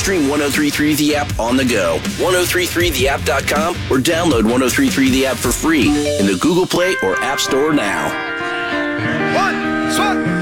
Stream 1033 The App on the go, 1033theapp.com, or download 1033 The App for free in the Google Play or App Store now. One,